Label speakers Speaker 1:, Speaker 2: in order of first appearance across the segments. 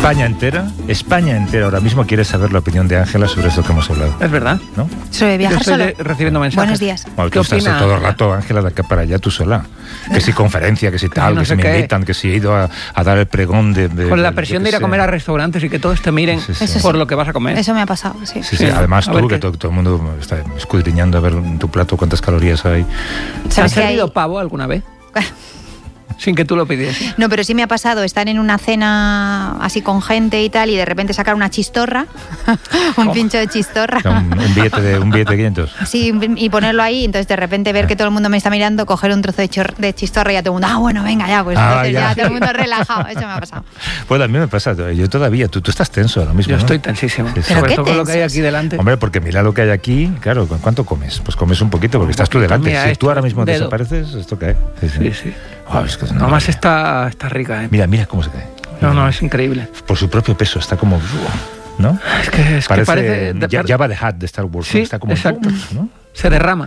Speaker 1: España entera ahora mismo quiere saber la opinión de Ángela sobre esto que hemos hablado.
Speaker 2: Es verdad.
Speaker 1: ¿No?
Speaker 3: Sobre viajar solo.
Speaker 2: Recibiendo mensajes.
Speaker 3: Buenos días.
Speaker 1: Bueno,
Speaker 2: ¿Qué
Speaker 1: tú estás
Speaker 2: opina?
Speaker 1: todo el rato, Ángela, de acá para allá tú sola. Que si conferencia, que si tal,
Speaker 2: no
Speaker 1: que
Speaker 2: sé
Speaker 1: si me
Speaker 2: qué.
Speaker 1: invitan, que si he ido a dar el pregón de
Speaker 2: Con la presión de ir a comer a restaurantes y que todos te miren
Speaker 1: Sí, sí.
Speaker 3: Eso
Speaker 2: por
Speaker 3: sí.
Speaker 2: lo que vas a comer.
Speaker 3: Eso me ha pasado, sí.
Speaker 1: Sí, además
Speaker 2: A ver
Speaker 1: tú, que
Speaker 2: qué-
Speaker 1: todo el mundo está escudriñando a ver en tu plato cuántas calorías hay.
Speaker 2: ¿Has
Speaker 3: ¿Sabes que hay?
Speaker 2: servido pavo alguna vez? Sin que tú lo pidieses.
Speaker 3: No, pero sí me ha pasado estar en una cena así con gente y tal y de repente sacar una chistorra, un pincho de chistorra.
Speaker 1: Un billete de 500.
Speaker 3: Sí, y ponerlo ahí, entonces de repente ver que todo el mundo me está mirando, coger un trozo de chistorra y ya todo el mundo, bueno, venga, ya, pues entonces ya todo el mundo relajado, eso me ha pasado.
Speaker 1: Pues a mí me pasa, yo todavía, tú estás tenso ahora mismo,
Speaker 2: Yo
Speaker 1: ¿no?
Speaker 2: estoy tensísimo.
Speaker 1: Sí, sí.
Speaker 3: ¿Pero
Speaker 2: Sobre
Speaker 3: qué
Speaker 2: todo con lo que hay
Speaker 3: tensos?
Speaker 2: aquí delante.
Speaker 1: Hombre, porque mira lo que hay aquí, claro, ¿cuánto comes? Pues comes un poquito porque estás tú delante.
Speaker 2: Mira,
Speaker 1: Si
Speaker 2: esto,
Speaker 1: tú ahora mismo
Speaker 2: dedo.
Speaker 1: desapareces, ¿esto cae?
Speaker 2: Sí, sí.
Speaker 1: Es que es una
Speaker 2: Además
Speaker 1: maravilla.
Speaker 2: está rica, ¿eh?
Speaker 1: Mira cómo se cae.
Speaker 2: No, es increíble.
Speaker 1: Por su propio peso, está como... ¿no?
Speaker 2: Es que parece
Speaker 1: Jabba the Hutt de Star Wars,
Speaker 2: Sí,
Speaker 1: ¿no? Está como...
Speaker 2: exacto.
Speaker 1: ¿no?
Speaker 2: Se derrama.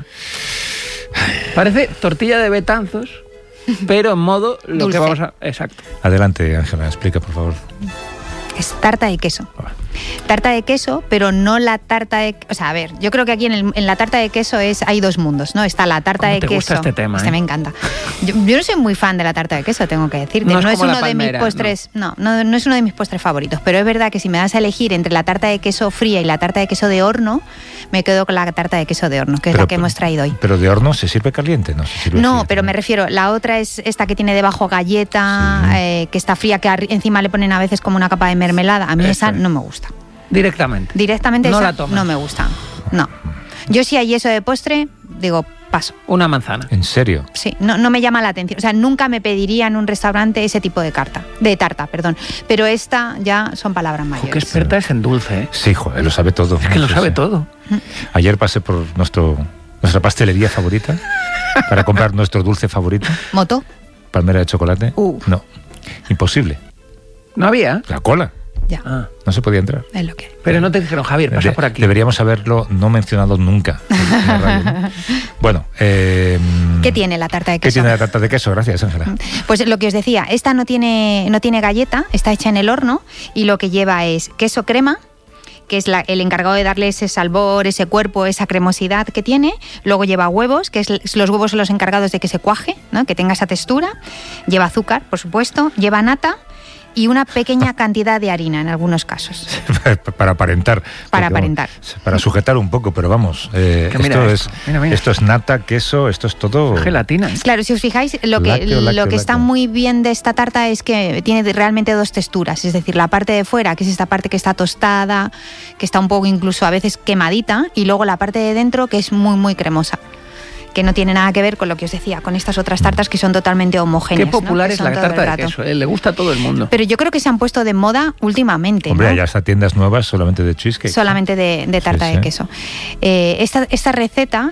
Speaker 2: Parece tortilla de Betanzos, pero en modo lo
Speaker 3: Dulce.
Speaker 2: que vamos a... Exacto.
Speaker 1: Adelante, Ángela, explica, por favor.
Speaker 3: Es tarta de queso. Tarta de queso, pero no la tarta de... O sea, a ver, yo creo que aquí en la tarta de queso hay dos mundos, ¿no? Está la tarta
Speaker 2: ¿Cómo
Speaker 3: de
Speaker 2: te
Speaker 3: queso.
Speaker 2: gusta este tema,
Speaker 3: me encanta. Yo no soy muy fan de la tarta de queso, tengo que decirte.
Speaker 2: No es como
Speaker 3: uno
Speaker 2: la
Speaker 3: de mis
Speaker 2: palmera,
Speaker 3: postres... No es uno de mis postres favoritos, pero es verdad que si me das a elegir entre la tarta de queso fría y la tarta de queso de horno, me quedo con la tarta de queso de horno, que es la que hemos traído hoy.
Speaker 1: Pero de horno se sirve caliente, ¿no? Se sirve
Speaker 3: No,
Speaker 1: fría,
Speaker 3: pero me refiero, la otra es esta que tiene debajo galleta,
Speaker 1: Sí.
Speaker 3: que está fría, que encima le ponen a veces como una capa de mermelada. A mí
Speaker 2: Eso
Speaker 3: esa
Speaker 2: es.
Speaker 3: no me gusta.
Speaker 2: Directamente.
Speaker 3: Directamente
Speaker 2: No
Speaker 3: esa
Speaker 2: la tomas.
Speaker 3: no me gusta. No. Yo si hay eso de postre, digo, paso.
Speaker 2: Una manzana.
Speaker 1: ¿En serio?
Speaker 3: Sí, no me llama la atención. O sea, nunca me pediría en un restaurante ese tipo de tarta, perdón. Pero esta ya son palabras mayores.
Speaker 2: Qué experta es en dulce, ¿eh?
Speaker 1: Sí, joder, lo sabe todo.
Speaker 2: Es que lo
Speaker 1: Sí,
Speaker 2: sabe
Speaker 1: sí.
Speaker 2: todo.
Speaker 1: Ayer pasé por nuestra pastelería favorita para comprar nuestro dulce favorito,
Speaker 3: ¿Moto?
Speaker 1: palmera de chocolate.
Speaker 3: Uf.
Speaker 1: No, imposible.
Speaker 2: ¿No había?
Speaker 1: La cola,
Speaker 3: Ya,
Speaker 2: Ah.
Speaker 1: no se podía entrar.
Speaker 3: es lo que hay.
Speaker 2: Pero no te dijeron, Javier, pasa por aquí.
Speaker 1: Deberíamos haberlo no mencionado nunca en la radio, ¿no? Bueno,
Speaker 3: ¿Qué tiene la tarta de
Speaker 1: ¿qué
Speaker 3: queso?
Speaker 1: tiene la tarta de queso? Gracias, Ángela.
Speaker 3: Pues lo que os decía, esta no tiene galleta, está hecha en el horno y lo que lleva es queso crema, que es el encargado de darle ese sabor, ese cuerpo, esa cremosidad que tiene. Luego lleva huevos, que los huevos son los encargados de que se cuaje, ¿no? Que tenga esa textura. Lleva azúcar, por supuesto. Lleva nata y una pequeña cantidad de harina en algunos casos.
Speaker 1: Para aparentar.
Speaker 3: Para
Speaker 1: Porque, vamos,
Speaker 3: aparentar.
Speaker 1: para sujetar un poco, pero vamos.
Speaker 2: mira esto, mira.
Speaker 1: Esto es nata, queso, esto es todo.
Speaker 2: Gelatina.
Speaker 3: Claro, si os fijáis, lo que
Speaker 1: Lácteo.
Speaker 3: está muy bien de esta tarta es que tiene realmente dos texturas. Es decir, la parte de fuera, que es esta parte que está tostada, que está un poco incluso a veces quemadita, y luego la parte de dentro que es muy, muy cremosa. Que no tiene nada que ver con lo que os decía, con estas otras tartas que son totalmente homogéneas.
Speaker 2: Qué popular
Speaker 3: ¿no? Que
Speaker 2: es
Speaker 3: son
Speaker 2: la
Speaker 3: todo el
Speaker 2: tarta de
Speaker 3: rato.
Speaker 2: queso, ¿eh? Le gusta a todo el mundo.
Speaker 3: Pero yo creo que se han puesto de moda últimamente.
Speaker 1: Hombre,
Speaker 3: ¿no?
Speaker 1: hay hasta tiendas nuevas solamente de cheesecake.
Speaker 3: Solamente de tarta
Speaker 1: Sí,
Speaker 3: de
Speaker 1: sí.
Speaker 3: queso. Esta receta